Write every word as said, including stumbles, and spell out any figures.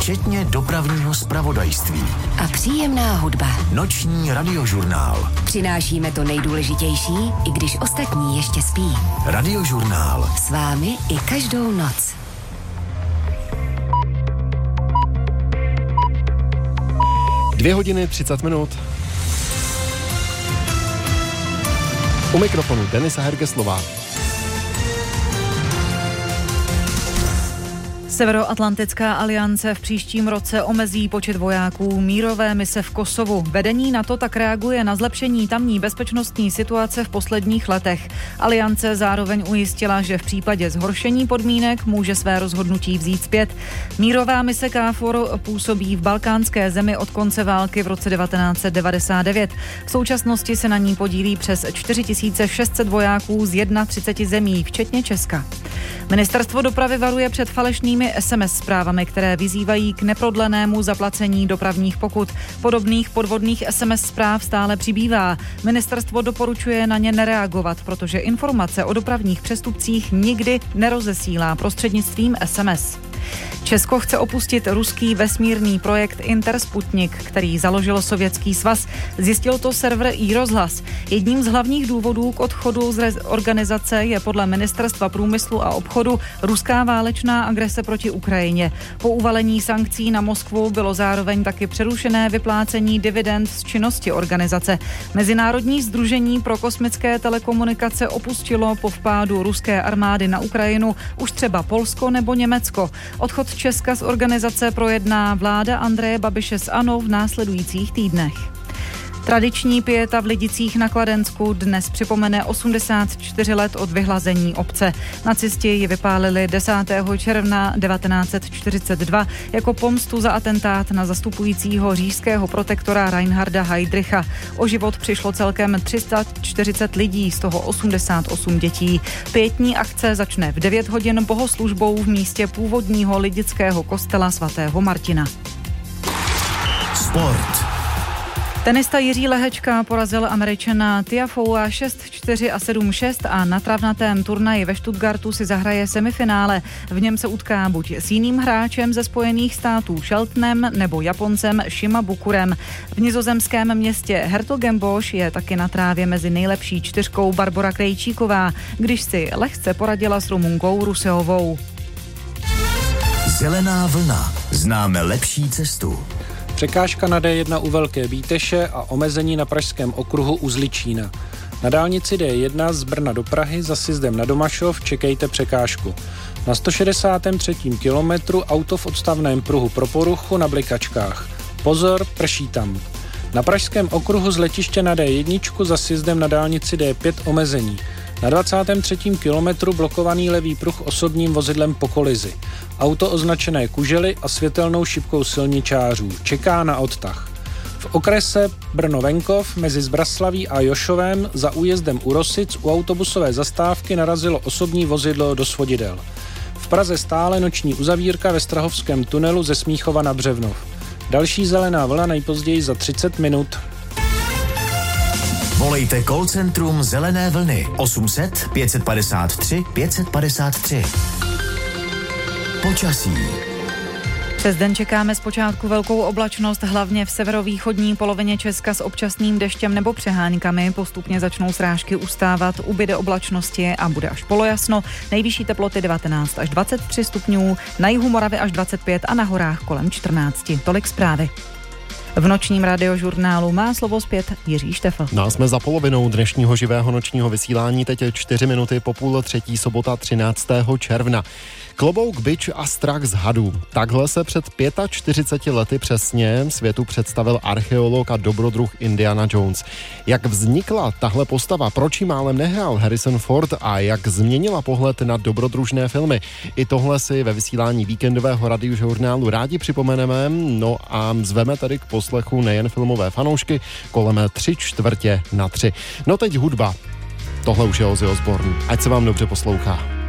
včetně dopravního zpravodajství. A příjemná hudba. Noční radiožurnál. Přinášíme to nejdůležitější, i když ostatní ještě spí. Radiožurnál. S vámi i každou noc. Dvě hodiny třicet minut. U mikrofonu Denisa Hergeslová. Severoatlantická aliance v příštím roce omezí počet vojáků mírové mise v Kosovu. Vedení NATO tak reaguje na zlepšení tamní bezpečnostní situace v posledních letech. Aliance zároveň ujistila, že v případě zhoršení podmínek může své rozhodnutí vzít zpět. Mírová mise KFOR působí v balkánské zemi od konce války v roce devatenáct set devadesát devět. V současnosti se na ní podílí přes čtyři tisíce šest set vojáků z třiceti jedné zemí, včetně Česka. Ministerstvo dopravy varuje před falešnými es em es zprávami, které vyzývají k neprodlenému zaplacení dopravních pokut. Podobných podvodných es em es zpráv stále přibývá. Ministerstvo doporučuje na ně nereagovat, protože informace o dopravních přestupcích nikdy nerozesílá prostřednictvím es em es. Česko chce opustit ruský vesmírný projekt Intersputnik, který založil Sovětský svaz. Zjistil to server iRozhlas. Jedním z hlavních důvodů k odchodu z organizace je podle Ministerstva průmyslu a obchodu ruská válečná agrese proti Ukrajině. Po uvalení sankcí na Moskvu bylo zároveň taky přerušené vyplácení dividend z činnosti organizace. Mezinárodní sdružení pro kosmické telekomunikace opustilo po vpádu ruské armády na Ukrajinu už třeba Polsko nebo Německo. Odchod Česka z organizace projedná vláda Andreje Babiše z ANO v následujících týdnech. Tradiční pieta v Lidicích na Kladensku dnes připomene osmdesát čtyři let od vyhlazení obce. Nacisti ji vypálili desátého června devatenáct set čtyřicet dva jako pomstu za atentát na zastupujícího říšského protektora Reinharda Heydricha. O život přišlo celkem tři sta čtyřicet lidí, z toho osmdesát osm dětí. Pietní akce začne v devět hodin bohoslužbou v místě původního lidického kostela svatého Martina. Sport. Tenista Jiří Lehečka porazil Američana Tiafoea šest čtyři a sedm šest a na travnatém turnaji ve Stuttgartu si zahraje semifinále. V něm se utká buď s jiným hráčem ze Spojených států Sheltonem nebo Japoncem Shimabukurem. V nizozemském městě Hertogenbosch je taky na trávě mezi nejlepší čtyřkou Barbora Krejčíková, když si lehce poradila s Rumunkou Ruseovou. Zelená vlna. Známe lepší cestu. Překážka na dé jedna u Velké Bíteše a omezení na pražském okruhu u Zličína. Na dálnici dé jedna z Brna do Prahy za sjezdem na Domašov čekejte překážku. Na sto šedesátém třetím kilometru auto v odstavném pruhu pro poruchu na blikačkách. Pozor, prší tam. Na pražském okruhu z letiště na dé jedna za sjezdem na dálnici dé pět omezení. Na dvacátém třetím kilometru blokovaný levý pruh osobním vozidlem po kolizi. Auto označené kužely a světelnou šipkou silničářů. Čeká na odtah. V okrese Brno-Venkov mezi Zbraslaví a Jošovem za újezdem u Rosic u autobusové zastávky narazilo osobní vozidlo do svodidel. V Praze stále noční uzavírka ve Strahovském tunelu ze Smíchova na Břevnov. Další zelená vlna nejpozději za třicet minut. Volejte call centrum Zelené vlny osm set pět padesát tři pět padesát tři. Počasí. Přes den čekáme zpočátku velkou oblačnost, hlavně v severovýchodní polovině Česka s občasným deštěm nebo přeháňkami. Postupně začnou srážky ustávat, ubyde oblačnosti a bude až polojasno. Nejvyšší teploty devatenáct až dvacet tři stupňů, na jihu Moravy až dvacet pět a na horách kolem čtrnáct. Tolik zprávy. V nočním radiožurnálu má slovo zpět Jiří Štefl. No, jsme za polovinou dnešního živého nočního vysílání, teď je čtyři minuty po půl třetí, sobota třináctého června. Klobouk, bič a strach z hadů. Takhle se před čtyřiceti pěti lety přesně světu představil archeolog a dobrodruh Indiana Jones. Jak vznikla tahle postava, proč ji málem nehrál Harrison Ford a jak změnila pohled na dobrodružné filmy. I tohle si ve vysílání víkendového radiožurnálu rádi připomeneme, no a zveme tady k poslechu nejen filmové fanoušky kolem tři čtvrtě na tři. No teď hudba. Tohle už je Ozzy Osbourne. Ať se vám dobře poslouchá.